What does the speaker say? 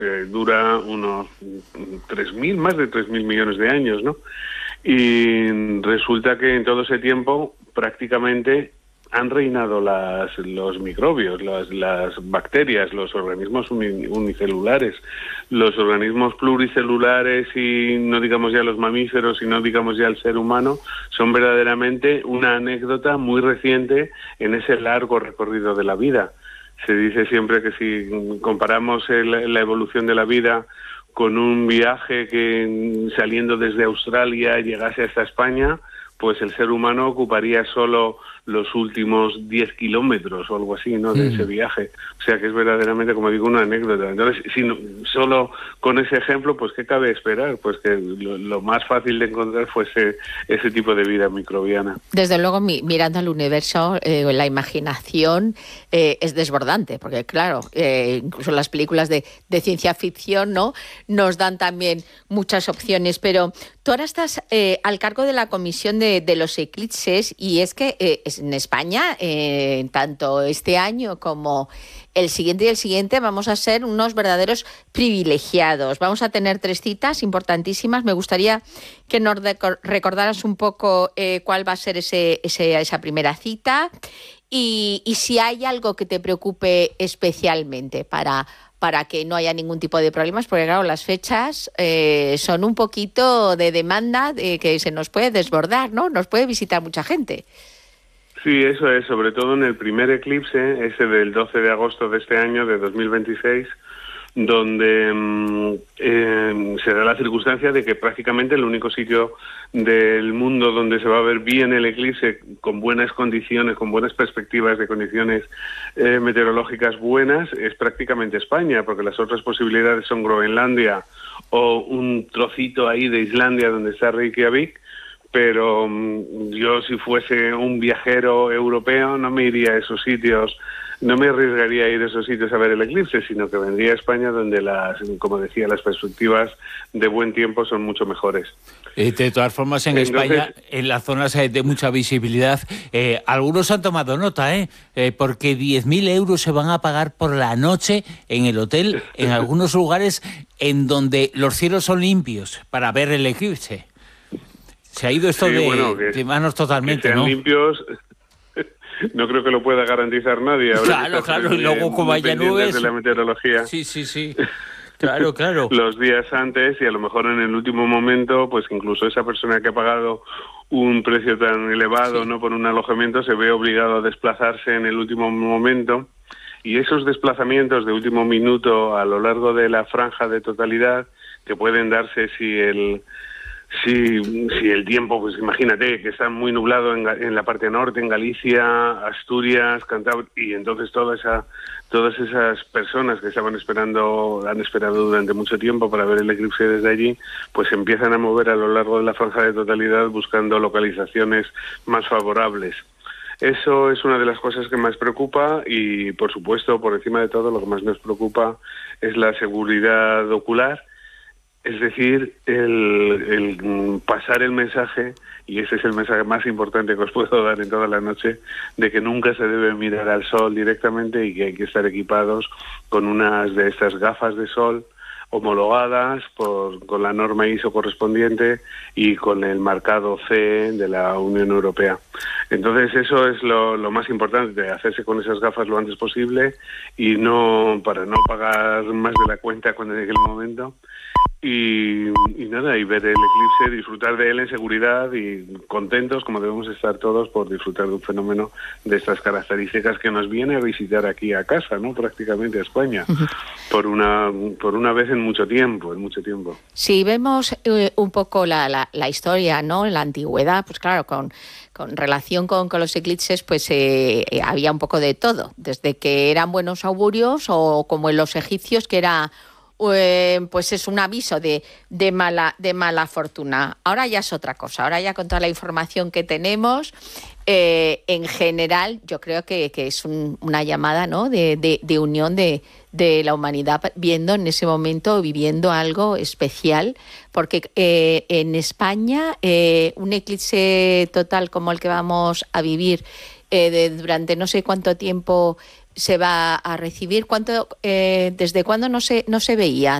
dura unos 3.000, más de 3.000 millones de años, ¿no? Y resulta que en todo ese tiempo prácticamente han reinado los microbios, las bacterias, los organismos unicelulares, los organismos pluricelulares y no digamos ya los mamíferos y no digamos ya el ser humano, son verdaderamente una anécdota muy reciente en ese largo recorrido de la vida. Se dice siempre que si comparamos la evolución de la vida con un viaje que saliendo desde Australia llegase hasta España, pues el ser humano ocuparía solo los últimos 10 kilómetros o algo así, ¿no?, de ese viaje. O sea que es verdaderamente, como digo, una anécdota. Entonces, solo con ese ejemplo, pues ¿qué cabe esperar? Pues que lo más fácil de encontrar fuese ese tipo de vida microbiana. Desde luego, mirando al universo, la imaginación es desbordante, porque claro, incluso las películas de ciencia ficción, ¿no?, nos dan también muchas opciones. Pero tú ahora estás al cargo de la comisión de los eclipses, y es que en España, tanto este año como el siguiente y el siguiente, vamos a ser unos verdaderos privilegiados. Vamos a tener 3 citas importantísimas. Me gustaría que nos recordaras un poco cuál va a ser esa primera cita y si hay algo que te preocupe especialmente para que no haya ningún tipo de problemas, porque claro, las fechas son un poquito de demanda que se nos puede desbordar, ¿no? Nos puede visitar mucha gente. Sí, eso es, sobre todo en el primer eclipse, ese del 12 de agosto de este año, de 2026, donde se da la circunstancia de que prácticamente el único sitio del mundo donde se va a ver bien el eclipse con buenas condiciones, con buenas perspectivas de condiciones meteorológicas buenas, es prácticamente España, porque las otras posibilidades son Groenlandia o un trocito ahí de Islandia donde está Reykjavik. Pero yo, si fuese un viajero europeo, no me iría a esos sitios, no me arriesgaría a ir a esos sitios a ver el eclipse, sino que vendría a España, donde como decía, las perspectivas de buen tiempo son mucho mejores. De todas formas, en España, en las zonas de mucha visibilidad, algunos han tomado nota, porque 10.000 euros se van a pagar por la noche en el hotel, en algunos lugares en donde los cielos son limpios, para ver el eclipse. Se ha ido esto de manos totalmente, que sean, ¿no?, limpios. No creo que lo pueda garantizar nadie. Claro, y luego como haya nubes de la meteorología. Sí. Claro. Los días antes, y a lo mejor en el último momento, pues incluso esa persona que ha pagado un precio tan elevado, ¿no?, por un alojamiento, se ve obligado a desplazarse en el último momento. Y esos desplazamientos de último minuto a lo largo de la franja de totalidad, que pueden darse si el tiempo, pues imagínate que está muy nublado en la parte norte, en Galicia, Asturias, Cantabria, y entonces todas esas personas que han esperado durante mucho tiempo para ver el eclipse desde allí, pues se empiezan a mover a lo largo de la franja de totalidad buscando localizaciones más favorables. Eso es una de las cosas que más preocupa y, por supuesto, por encima de todo, lo que más nos preocupa es la seguridad ocular. Es decir, el pasar el mensaje, y ese es el mensaje más importante que os puedo dar en toda la noche, de que nunca se debe mirar al sol directamente y que hay que estar equipados con unas de estas gafas de sol homologadas con la norma ISO correspondiente y con el marcado CE de la Unión Europea. Entonces eso es lo más importante, hacerse con esas gafas lo antes posible y para no pagar más de la cuenta cuando llegue el momento. Y nada, y ver el eclipse, disfrutar de él en seguridad y contentos, como debemos estar todos, por disfrutar de un fenómeno de estas características que nos viene a visitar aquí a casa, ¿no?, prácticamente a España, por una vez en mucho tiempo. Si vemos un poco la historia, ¿no?, en la antigüedad, pues claro, con relación con los eclipses, pues había un poco de todo, desde que eran buenos augurios o como en los egipcios, que era pues es un aviso de mala fortuna. Ahora ya es otra cosa. Ahora ya, con toda la información que tenemos, en general, yo creo que es una llamada, ¿no?, de unión de la humanidad, viviendo algo especial, porque en España un eclipse total como el que vamos a vivir durante no sé cuánto tiempo se va a recibir. ¿Desde cuándo no se veía?